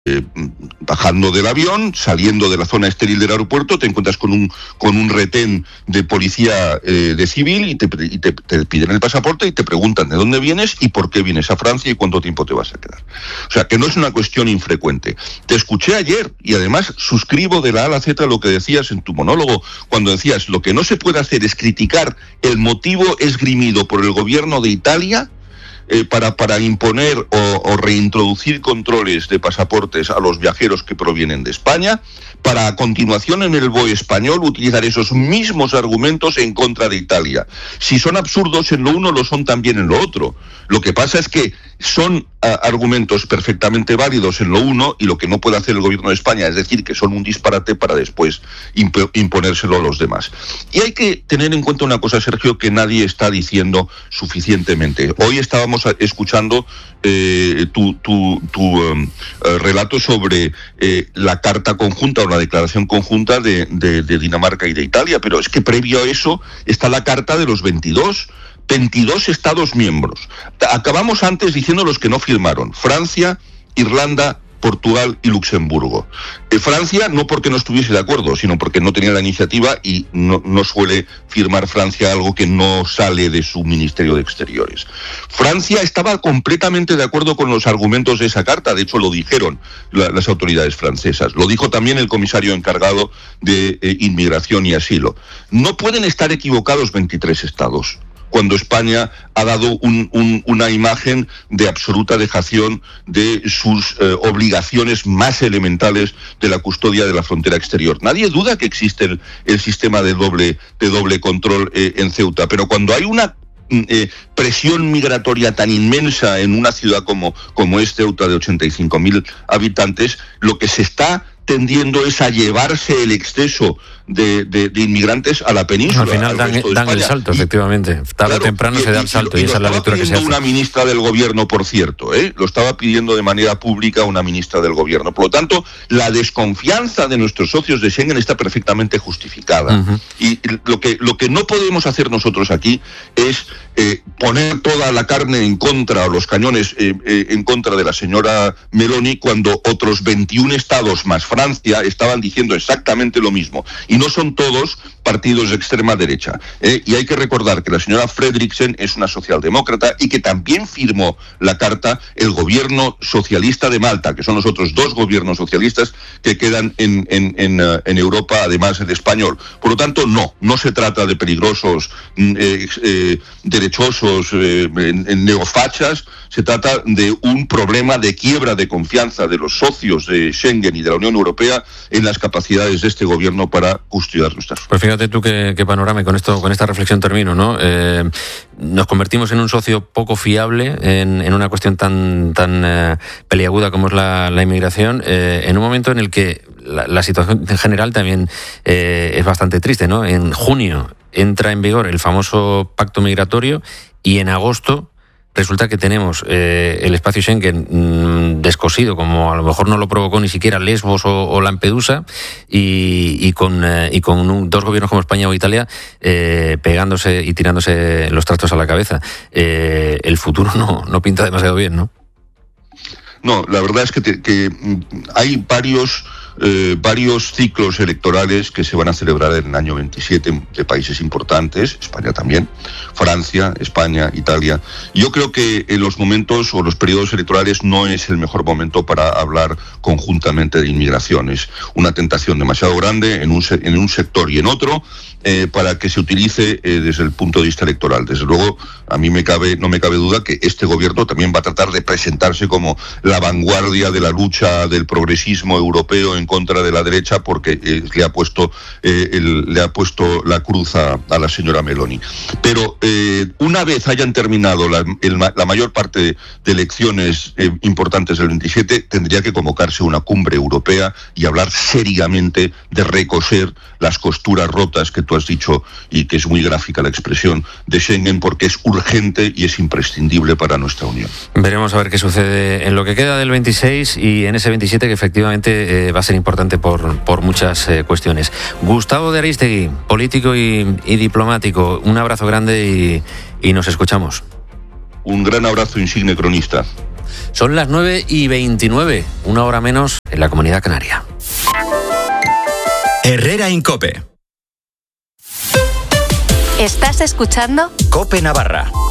bajando del avión, saliendo de la zona estéril del aeropuerto, te encuentras con un retén de policía de civil y te piden el pasaporte y te preguntan de dónde vienes y por qué vienes a Francia y cuánto tiempo te vas a quedar. O sea, que no es una cuestión infrecuente. Te escuché ayer y además suscribo de la A a la Z lo que decías en tu monólogo, cuando decías lo que no se puede hacer es criticar el motivo esgrimido por el gobierno de Italia para imponer o reintroducir controles de pasaportes a los viajeros que provienen de España, para a continuación en el BOE español utilizar esos mismos argumentos en contra de Italia. Si son absurdos en lo uno, lo son también en lo otro. Lo que pasa es que son argumentos perfectamente válidos en lo uno y lo que no puede hacer el gobierno de España es decir que son un disparate para después imponérselo a los demás. Y hay que tener en cuenta una cosa, Sergio, que nadie está diciendo suficientemente. Hoy estábamos escuchando tu relato sobre la carta conjunta o la declaración conjunta de Dinamarca y de Italia, pero es que previo a eso está la carta de los 22 Estados miembros. Acabamos antes diciendo los que no firmaron: Francia, Irlanda, Portugal y Luxemburgo. Francia no porque no estuviese de acuerdo, sino porque no tenía la iniciativa y no suele firmar Francia algo que no sale de su Ministerio de Exteriores. Francia estaba completamente de acuerdo con los argumentos de esa carta, de hecho lo dijeron las autoridades francesas, lo dijo también el comisario encargado de Inmigración y Asilo. No pueden estar equivocados 23 estados. Cuando España ha dado una imagen de absoluta dejación de sus obligaciones más elementales de la custodia de la frontera exterior. Nadie duda que existe el sistema de doble control en Ceuta, pero cuando hay una presión migratoria tan inmensa en una ciudad como es Ceuta, de 85.000 habitantes, lo que se está tendiendo es a llevarse el exceso de inmigrantes a la península. Al final dan el salto, efectivamente. Tarde o temprano se da el salto y esa es la lectura que se hace. Una ministra del gobierno, por cierto, lo estaba pidiendo de manera pública una ministra del gobierno. Por lo tanto, la desconfianza de nuestros socios de Schengen está perfectamente justificada. Uh-huh. Y lo que no podemos hacer nosotros aquí es poner toda la carne en contra, o los cañones en contra de la señora Meloni, cuando otros 21 estados más Francia estaban diciendo exactamente lo mismo. Y no son todos partidos de extrema derecha. Y hay que recordar que la señora Fredriksen es una socialdemócrata y que también firmó la carta el gobierno socialista de Malta, que son los otros dos gobiernos socialistas que quedan en Europa, además del español. Por lo tanto, no se trata de peligrosos derechosos neofachas, se trata de un problema de quiebra de confianza de los socios de Schengen y de la Unión Europea en las capacidades de este gobierno para custodiar nuestras fronteras. Pues fíjate tú qué panorama, y con esta reflexión termino, ¿no? Nos convertimos en un socio poco fiable en una cuestión tan peliaguda como es la inmigración, en un momento en el que la situación en general también es bastante triste, ¿no? En junio entra en vigor el famoso pacto migratorio y en agosto resulta que tenemos el espacio Schengen descosido, como a lo mejor no lo provocó ni siquiera Lesbos o Lampedusa, y con dos gobiernos como España o Italia pegándose y tirándose los trastos a la cabeza. El futuro no pinta demasiado bien, ¿no? No, la verdad es que hay varios ciclos electorales que se van a celebrar en el año 27 de países importantes, España también, Francia, España, Italia. Yo creo que en los momentos o los periodos electorales no es el mejor momento para hablar conjuntamente de inmigración. Es una tentación demasiado grande en un sector y en otro para que se utilice desde el punto de vista electoral. Desde luego, a mí no me cabe duda que este gobierno también va a tratar de presentarse como la vanguardia de la lucha del progresismo europeo en contra de la derecha, porque le ha puesto la cruz a la señora Meloni. Pero una vez hayan terminado la mayor parte de elecciones importantes del 27, tendría que convocarse una cumbre europea y hablar seriamente de recoser las costuras rotas que tú has dicho, y que es muy gráfica la expresión, de Schengen, porque es urgente y es imprescindible para nuestra Unión. Veremos a ver qué sucede en lo que queda del 26 y en ese 27, que efectivamente va a ser importante por muchas cuestiones. Gustavo de Arístegui, político y diplomático, un abrazo grande y nos escuchamos. Un gran abrazo, insigne cronista. Son las 9:29, una hora menos en la Comunidad Canaria. Herrera en COPE. ¿Estás escuchando? COPE Navarra.